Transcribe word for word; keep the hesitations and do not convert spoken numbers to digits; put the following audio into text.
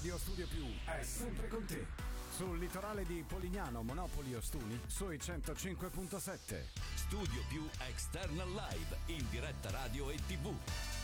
Radio Studio Più è sempre con te. Sul litorale di Polignano, Monopoli, Ostuni, sui centocinque virgola sette. Studio Più External Live, in diretta radio e tivù.